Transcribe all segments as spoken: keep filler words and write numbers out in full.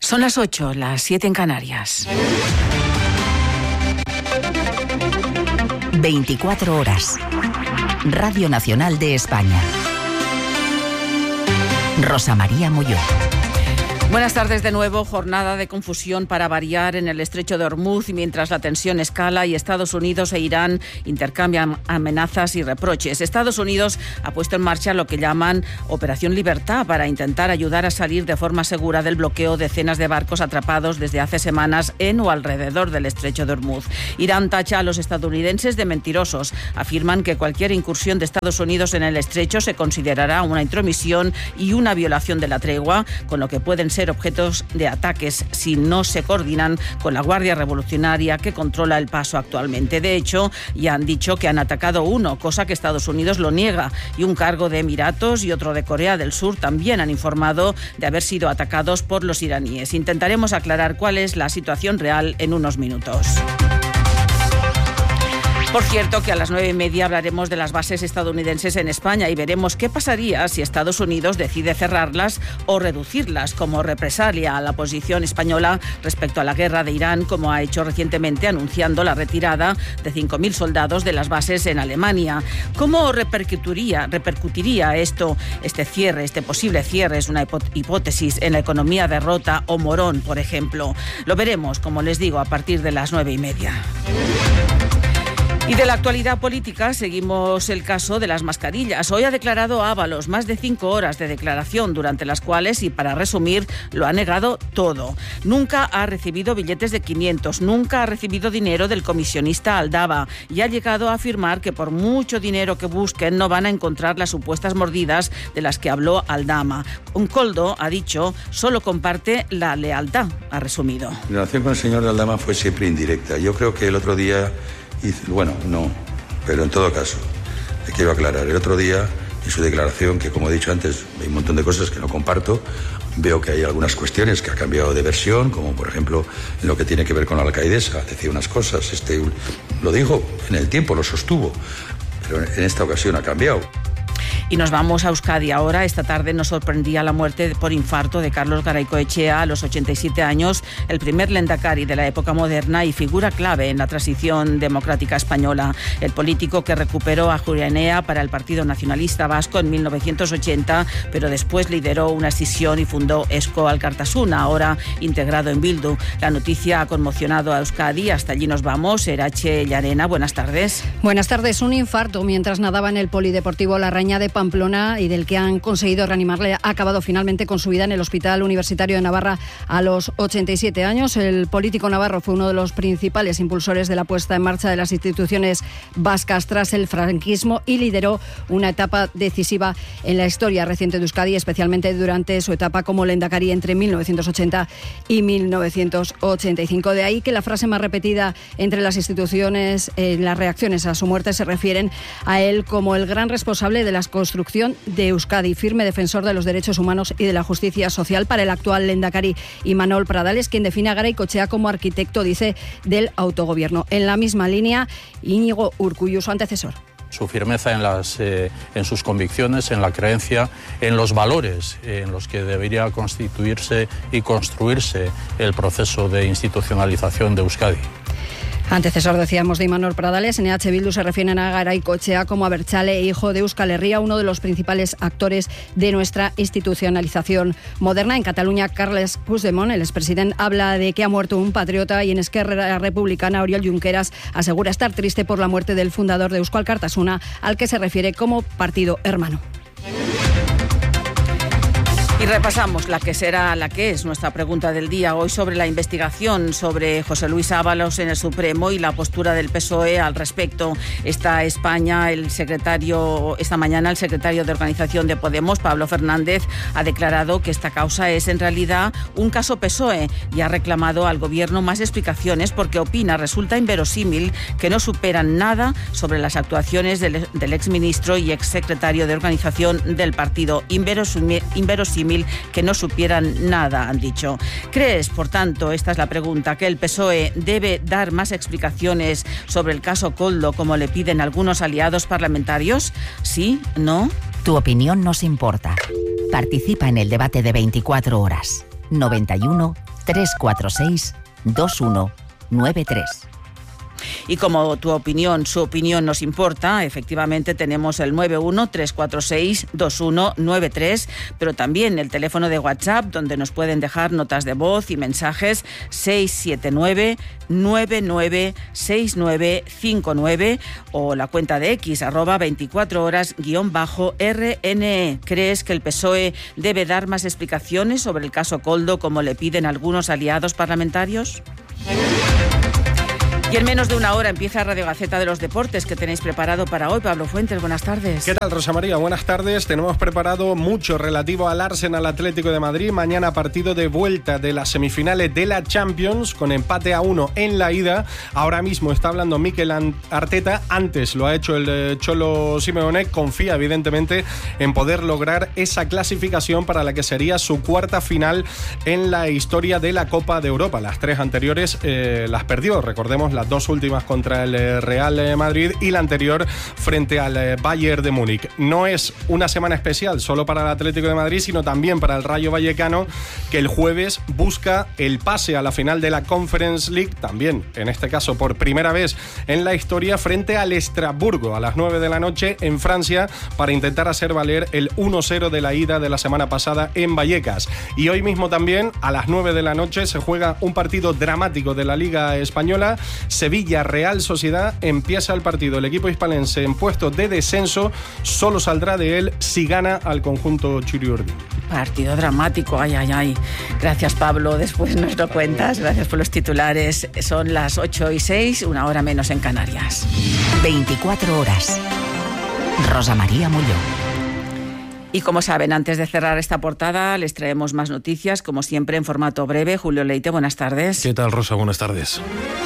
Son las ocho, las siete en Canarias. veinticuatro horas. Radio Nacional de España. Rosa María Molló. Buenas tardes de nuevo. Jornada de confusión para variar en el estrecho de Hormuz, mientras la tensión escala y Estados Unidos e Irán intercambian amenazas y reproches. Estados Unidos ha puesto en marcha lo que llaman Operación Libertad para intentar ayudar a salir de forma segura del bloqueo decenas de barcos atrapados desde hace semanas en o alrededor del estrecho de Hormuz. Irán tacha a los estadounidenses de mentirosos. Afirman que cualquier incursión de Estados Unidos en el estrecho se considerará una intromisión y una violación de la tregua, con lo que pueden ser ser objetos de ataques si no se coordinan con la Guardia Revolucionaria que controla el paso actualmente. De hecho, ya han dicho que han atacado uno, cosa que Estados Unidos lo niega, y un cargo de Emiratos y otro de Corea del Sur también han informado de haber sido atacados por los iraníes. Intentaremos aclarar cuál es la situación real en unos minutos. Por cierto, que a las nueve y media hablaremos de las bases estadounidenses en España y veremos qué pasaría si Estados Unidos decide cerrarlas o reducirlas como represalia a la posición española respecto a la guerra de Irán, como ha hecho recientemente anunciando la retirada de cinco mil soldados de las bases en Alemania. ¿Cómo repercutiría, repercutiría esto, este cierre, este posible cierre, es una hipótesis, en la economía de Rota o Morón, por ejemplo? Lo veremos, como les digo, a partir de las nueve y media. Y de la actualidad política seguimos el caso de las mascarillas. Hoy ha declarado Ábalos más de cinco horas de declaración, durante las cuales, y para resumir, lo ha negado todo. Nunca ha recibido billetes de quinientos, nunca ha recibido dinero del comisionista Aldaba y ha llegado a afirmar que por mucho dinero que busquen no van a encontrar las supuestas mordidas de las que habló Aldama. Un Coldo, ha dicho, solo comparte la lealtad, ha resumido. La relación con el señor Aldama fue siempre indirecta. Yo creo que el otro día... Y, bueno, no, pero en todo caso, le quiero aclarar, el otro día en su declaración, que como he dicho antes, hay un montón de cosas que no comparto, veo que hay algunas cuestiones que ha cambiado de versión, como por ejemplo en lo que tiene que ver con la alcaidesa, decía unas cosas, este lo dijo en el tiempo, lo sostuvo, pero en esta ocasión ha cambiado. Y nos vamos a Euskadi ahora. Esta tarde nos sorprendía la muerte por infarto de Carlos Garaikoetxea a los ochenta y siete años, el primer lehendakari de la época moderna y figura clave en la transición democrática española. El político que recuperó a Ajuria Enea para el Partido Nacionalista Vasco en mil novecientos ochenta, pero después lideró una escisión y fundó Eusko Alkartasuna, ahora integrado en Bildu. La noticia ha conmocionado a Euskadi. Hasta allí nos vamos. Erache Llarena, buenas tardes. Buenas tardes. Un infarto mientras nadaba en el Polideportivo Larraña de Pamplona y del que han conseguido reanimarle, ha acabado finalmente con su vida en el Hospital Universitario de Navarra a los ochenta y siete años. El político navarro fue uno de los principales impulsores de la puesta en marcha de las instituciones vascas tras el franquismo y lideró una etapa decisiva en la historia reciente de Euskadi, especialmente durante su etapa como lehendakari entre mil novecientos ochenta y mil novecientos ochenta y cinco. De ahí que la frase más repetida entre las instituciones en las reacciones a su muerte se refieren a él como el gran responsable de las construcción de Euskadi, firme defensor de los derechos humanos y de la justicia social para el actual lehendakari Imanol Pradales, quien define a Garaikoetxea como arquitecto, dice, del autogobierno. En la misma línea, Íñigo Urkullu, su antecesor. Su firmeza en, las, eh, en sus convicciones, en la creencia, en los valores en los que debería constituirse y construirse el proceso de institucionalización de Euskadi. Antecesor, decíamos, de Imanol Pradales. En E H Bildu se refieren a Garaikoetxea como abertzale, hijo de Euskal Herria, uno de los principales actores de nuestra institucionalización moderna. En Cataluña, Carles Puigdemont, el expresidente, habla de que ha muerto un patriota, y en Esquerra Republicana, Oriol Junqueras asegura estar triste por la muerte del fundador de Eusko Alkartasuna, al que se refiere como partido hermano. Y repasamos la que será, la que es nuestra pregunta del día hoy sobre la investigación sobre José Luis Ábalos en el Supremo y la postura del P S O E al respecto. Esta España, el secretario, esta mañana el secretario de Organización de Podemos, Pablo Fernández, ha declarado que esta causa es en realidad un caso P S O E y ha reclamado al gobierno más explicaciones porque opina resulta inverosímil que no superan nada sobre las actuaciones del, del exministro y exsecretario de Organización del partido. Inverosímil, inverosímil que no supieran nada, han dicho. ¿Crees, por tanto, esta es la pregunta, que el P S O E debe dar más explicaciones sobre el caso Koldo, como le piden algunos aliados parlamentarios? ¿Sí? ¿No? Tu opinión nos importa. Participa en el debate de veinticuatro horas. noventa y uno, tres cuatro seis, dos uno nueve tres. Y como tu opinión, su opinión nos importa, efectivamente tenemos el nueve uno tres cuatro seis, dos uno nueve tres, pero también el teléfono de WhatsApp donde nos pueden dejar notas de voz y mensajes seis siete nueve, nueve nueve seis nueve cinco nueve o la cuenta de X arroba veinticuatro horas guión bajo R N E. ¿Crees que el P S O E debe dar más explicaciones sobre el caso Koldo como le piden algunos aliados parlamentarios? Y en menos de una hora empieza Radio Gaceta de los Deportes que tenéis preparado para hoy. Pablo Fuentes, buenas tardes. ¿Qué tal, Rosa María? Buenas tardes. Tenemos preparado mucho relativo al Arsenal Atlético de Madrid. Mañana partido de vuelta de las semifinales de la Champions con empate a uno en la ida. Ahora mismo está hablando Mikel Arteta. Antes lo ha hecho el Cholo Simeone. Confía evidentemente en poder lograr esa clasificación para la que sería su cuarta final en la historia de la Copa de Europa. Las tres anteriores eh, las perdió. Recordemos las dos últimas contra el Real Madrid y la anterior frente al Bayern de Múnich. No es una semana especial solo para el Atlético de Madrid, sino también para el Rayo Vallecano, que el jueves busca el pase a la final de la Conference League, también en este caso por primera vez en la historia, frente al Estrasburgo a las nueve de la noche en Francia, para intentar hacer valer el uno cero de la ida de la semana pasada en Vallecas. Y hoy mismo también a las nueve de la noche se juega un partido dramático de la Liga Española. Sevilla Real Sociedad, empieza el partido. El equipo hispalense en puestos de descenso solo saldrá de él si gana al conjunto churiurdin. Partido dramático, ay, ay, ay. Gracias, Pablo, después nos lo cuentas. Gracias por los titulares. Son las ocho y seis, una hora menos en Canarias. veinticuatro horas. Rosa María Mulló. Y como saben, antes de cerrar esta portada, les traemos más noticias, como siempre en formato breve. Julio Leite, buenas tardes. ¿Qué tal, Rosa? Buenas tardes.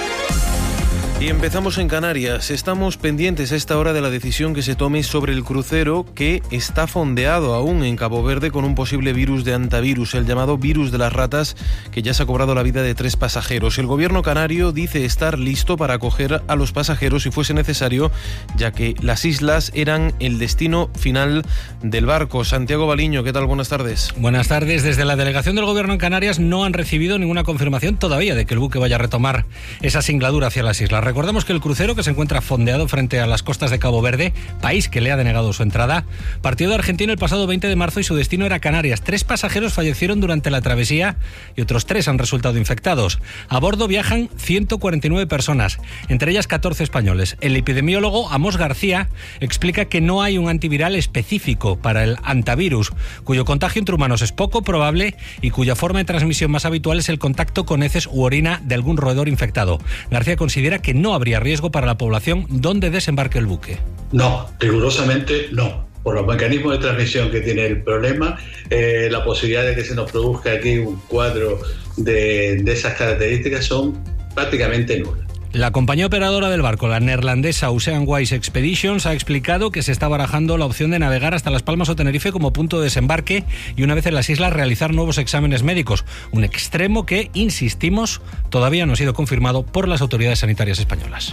Y empezamos en Canarias. Estamos pendientes a esta hora de la decisión que se tome sobre el crucero que está fondeado aún en Cabo Verde con un posible virus de hantavirus, el llamado virus de las ratas, que ya se ha cobrado la vida de tres pasajeros. El gobierno canario dice estar listo para acoger a los pasajeros si fuese necesario, ya que las islas eran el destino final del barco. Santiago Baliño, ¿qué tal? Buenas tardes. Buenas tardes. Desde la delegación del gobierno en Canarias no han recibido ninguna confirmación todavía de que el buque vaya a retomar esa singladura hacia las islas. Recordemos que el crucero, que se encuentra fondeado frente a las costas de Cabo Verde, país que le ha denegado su entrada, partió de Argentina el pasado veinte de marzo y su destino era Canarias. Tres pasajeros fallecieron durante la travesía y otros tres han resultado infectados. A bordo viajan ciento cuarenta y nueve personas, entre ellas catorce españoles. El epidemiólogo Amos García explica que no hay un antiviral específico para el hantavirus, cuyo contagio entre humanos es poco probable y cuya forma de transmisión más habitual es el contacto con heces u orina de algún roedor infectado. García considera que no habría riesgo para la población donde desembarque el buque. No, rigurosamente no. Por los mecanismos de transmisión que tiene el problema, eh, la posibilidad de que se nos produzca aquí un cuadro de, de esas características son prácticamente nulas. La compañía operadora del barco, la neerlandesa Ocean Wise Expeditions, ha explicado que se está barajando la opción de navegar hasta Las Palmas o Tenerife como punto de desembarque y una vez en las islas realizar nuevos exámenes médicos. Un extremo que, insistimos, todavía no ha sido confirmado por las autoridades sanitarias españolas.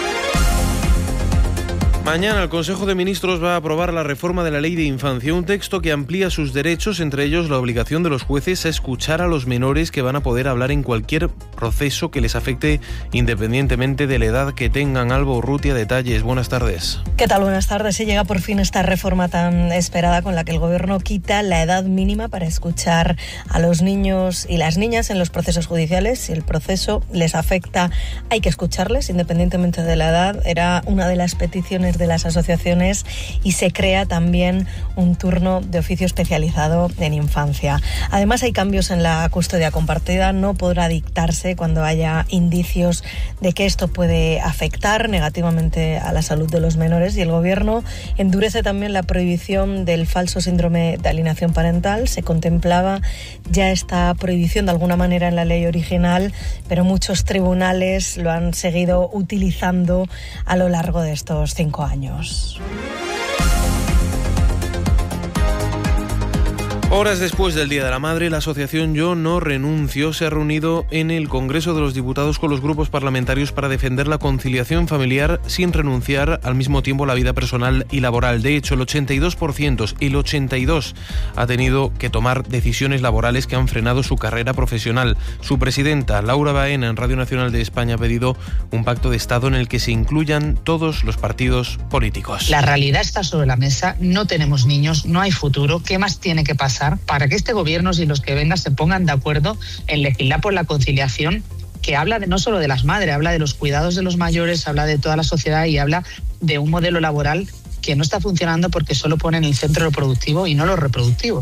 Mañana el Consejo de Ministros va a aprobar la reforma de la Ley de Infancia, un texto que amplía sus derechos, entre ellos la obligación de los jueces a escuchar a los menores que van a poder hablar en cualquier proceso que les afecte independientemente de la edad que tengan. Alba Urrutia, detalles. Buenas tardes. ¿Qué tal? Buenas tardes. Se llega por fin esta reforma tan esperada con la que el Gobierno quita la edad mínima para escuchar a los niños y las niñas en los procesos judiciales. Si el proceso les afecta, hay que escucharles independientemente de la edad. Era una de las peticiones de las asociaciones y se crea también un turno de oficio especializado en infancia. Además, hay cambios en la custodia compartida. No podrá dictarse cuando haya indicios de que esto puede afectar negativamente a la salud de los menores, y el Gobierno endurece también la prohibición del falso síndrome de alienación parental. Se contemplaba ya esta prohibición de alguna manera en la ley original, pero muchos tribunales lo han seguido utilizando a lo largo de estos cinco años. Horas después del Día de la Madre, la asociación Yo No Renuncio se ha reunido en el Congreso de los Diputados con los grupos parlamentarios para defender la conciliación familiar sin renunciar al mismo tiempo a la vida personal y laboral. De hecho, el ochenta y dos por ciento, el ochenta y dos por ciento ha tenido que tomar decisiones laborales que han frenado su carrera profesional. Su presidenta, Laura Baena, en Radio Nacional de España, ha pedido un pacto de Estado en el que se incluyan todos los partidos políticos. La realidad está sobre la mesa, no tenemos niños, no hay futuro. ¿Qué más tiene que pasar para que este gobierno y los que vengan se pongan de acuerdo en legislar por la conciliación, que habla de, no solo de las madres, habla de los cuidados de los mayores, habla de toda la sociedad y habla de un modelo laboral que no está funcionando porque solo pone en el centro lo productivo y no lo reproductivo?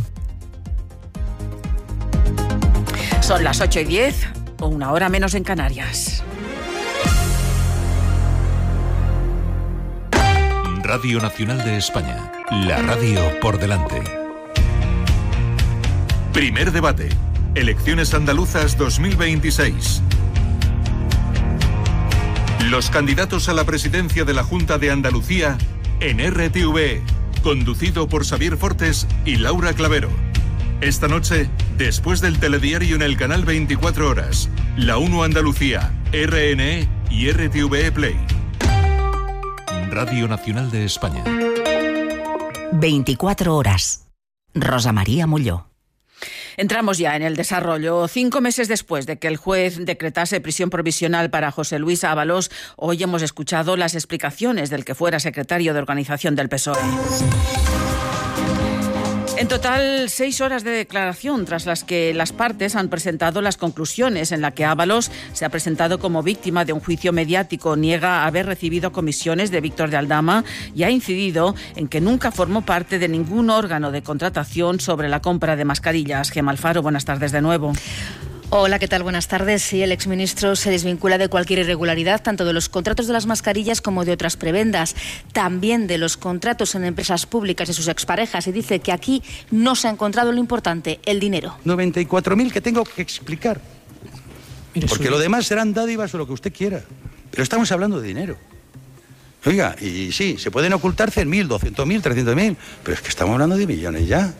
Son las ocho y diez, o una hora menos en Canarias. Radio Nacional de España, la radio por delante. Primer debate. Elecciones andaluzas dos mil veintiséis. Los candidatos a la presidencia de la Junta de Andalucía en R T V E, conducido por Xavier Fortes y Laura Clavero. Esta noche, después del telediario en el canal veinticuatro horas, La uno Andalucía, R N E y R T V E Play. Radio Nacional de España. veinticuatro horas. Rosa María Molló. Entramos ya en el desarrollo. Cinco meses después de que el juez decretase prisión provisional para José Luis Ábalos, hoy hemos escuchado las explicaciones del que fuera secretario de organización del P S O E. En total, seis horas de declaración, tras las que las partes han presentado las conclusiones, en la que Ábalos se ha presentado como víctima de un juicio mediático, niega haber recibido comisiones de Víctor de Aldama y ha incidido en que nunca formó parte de ningún órgano de contratación sobre la compra de mascarillas. Gemma Alfaro, buenas tardes de nuevo. Hola, ¿qué tal? Buenas tardes. Sí, el exministro se desvincula de cualquier irregularidad, tanto de los contratos de las mascarillas como de otras prebendas, también de los contratos en empresas públicas de sus exparejas, y dice que aquí no se ha encontrado lo importante, el dinero. noventa y cuatro mil que tengo que explicar. Mire, porque su... lo demás serán dádivas o lo que usted quiera. Pero estamos hablando de dinero. Oiga, y sí, se pueden ocultar cien mil, doscientos mil, trescientos mil, pero es que estamos hablando de millones ya.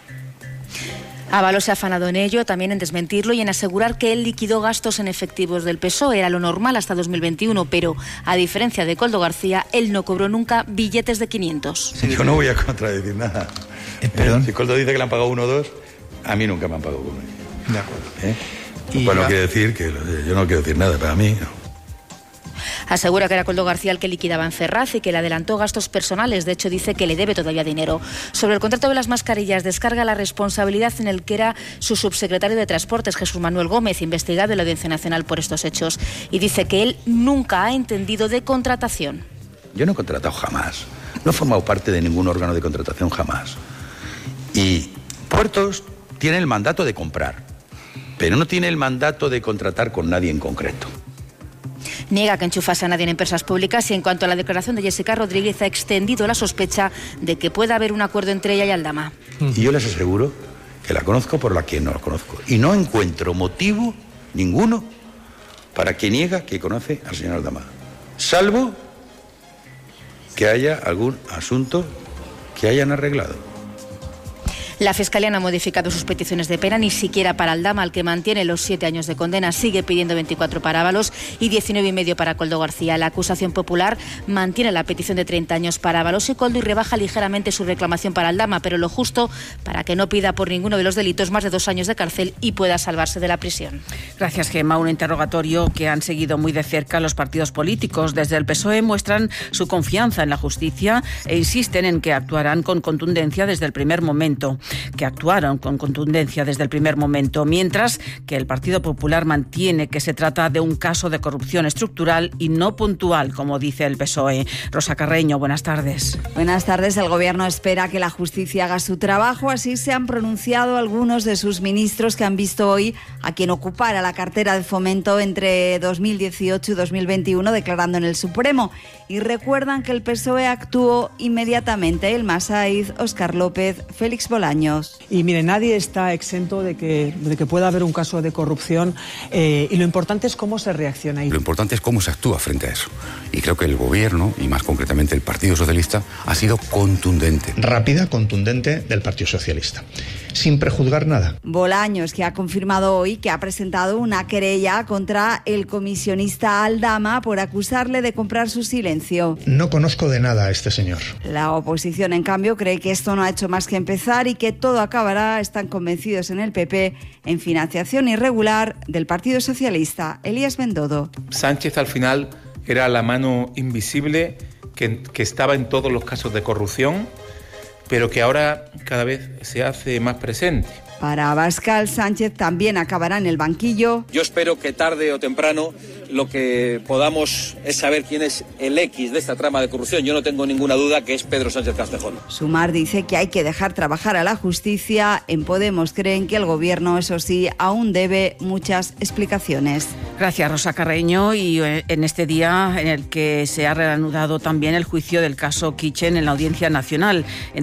Ábalos se ha afanado en ello, también en desmentirlo y en asegurar que él liquidó gastos en efectivos del P S O E. Era lo normal hasta dos mil veintiuno, pero a diferencia de Koldo García, él no cobró nunca billetes de quinientos. Sí, yo no voy a contradecir nada. Eh, ¿Perdón? Si Koldo dice que le han pagado uno o dos, a mí nunca me han pagado uno. De acuerdo. ¿Eh? Y bueno, la... quiere decir que yo no quiero decir nada, para mí no. Asegura que era Koldo García el que liquidaba en Ferraz y que le adelantó gastos personales. De hecho, dice que le debe todavía dinero. Sobre el contrato de las mascarillas, descarga la responsabilidad en el que era su subsecretario de Transportes, Jesús Manuel Gómez, investigado en la Audiencia Nacional por estos hechos. Y dice que él nunca ha entendido de contratación. Yo no he contratado jamás. No he formado parte de ningún órgano de contratación jamás. Y Puertos tiene el mandato de comprar, pero no tiene el mandato de contratar con nadie en concreto. Niega que enchufase a nadie en empresas públicas y en cuanto a la declaración de Jessica Rodríguez ha extendido la sospecha de que pueda haber un acuerdo entre ella y Aldama. Y yo les aseguro que la conozco por la que no la conozco. Y no encuentro motivo ninguno para que niega que conoce al señor Aldama. Salvo que haya algún asunto que hayan arreglado. La Fiscalía no ha modificado sus peticiones de pena, ni siquiera para Aldama, al que mantiene los siete años de condena. Sigue pidiendo veinticuatro para Ábalos y diecinueve y medio para Koldo García. La acusación popular mantiene la petición de treinta años para Ábalos y Koldo y rebaja ligeramente su reclamación para Aldama, pero lo justo para que no pida por ninguno de los delitos más de dos años de cárcel y pueda salvarse de la prisión. Gracias, Gemma. Un interrogatorio que han seguido muy de cerca los partidos políticos. Desde el P S O E muestran su confianza en la justicia e insisten en que actuarán con contundencia desde el primer momento. que actuaron con contundencia desde el primer momento, mientras que el Partido Popular mantiene que se trata de un caso de corrupción estructural y no puntual, como dice el P S O E. Rosa Carreño, buenas tardes. Buenas tardes. El Gobierno espera que la justicia haga su trabajo. Así se han pronunciado algunos de sus ministros que han visto hoy a quien ocupara la cartera de Fomento entre dos mil dieciocho y dos mil veintiuno, declarando en el Supremo. Y recuerdan que el P S O E actuó inmediatamente. Elma Saiz, Óscar López, Félix Bolaños. Y mire, nadie está exento de que, de que pueda haber un caso de corrupción eh, y lo importante es cómo se reacciona. Lo importante es cómo se actúa frente a eso. Y creo que el Gobierno, y más concretamente el Partido Socialista, ha sido contundente. Rápida, contundente del Partido Socialista. sin prejuzgar nada. Bolaños, que ha confirmado hoy que ha presentado una querella contra el comisionista Aldama por acusarle de comprar su silencio. No conozco de nada a este señor. La oposición, en cambio, cree que esto no ha hecho más que empezar y que todo acabará, están convencidos en el P P, en financiación irregular del Partido Socialista. Elías Bendodo. Sánchez al final era la mano invisible que, que estaba en todos los casos de corrupción, pero que ahora cada vez se hace más presente. Para Abascal, Sánchez también acabará en el banquillo. Yo espero que tarde o temprano lo que podamos es saber quién es el X de esta trama de corrupción. Yo no tengo ninguna duda que es Pedro Sánchez Castejón. Sumar dice que hay que dejar trabajar a la justicia. En Podemos creen que el gobierno, eso sí, aún debe muchas explicaciones. Gracias, Rosa Carreño. Y en este día en el que se ha reanudado también el juicio del caso Kitchen en la Audiencia Nacional.